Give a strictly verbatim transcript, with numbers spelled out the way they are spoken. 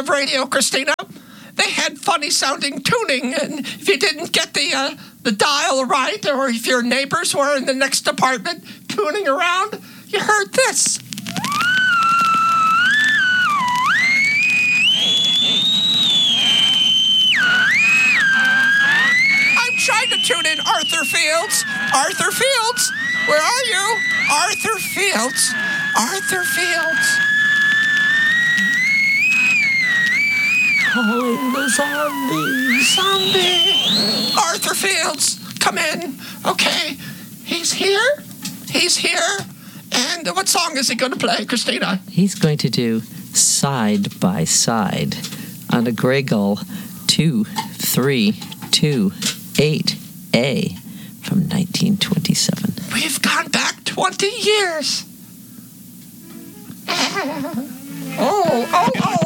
of radio, Christina. They had funny-sounding tuning, and if you didn't get the uh, the dial right, or if your neighbors were in the next apartment tuning around, you heard this. I'm trying to tune in Arthur Fields. Arthur Fields, where are you? Arthur Fields. Arthur Fields. Calling the zombie. Zombie. Arthur Fields, come in. Okay, he's here. He's here. And what song is he going to play, Christina? He's going to do Side by Side on a Grey Gull two three two eight A from nineteen twenty-seven. We've gone back twenty years. Oh, oh,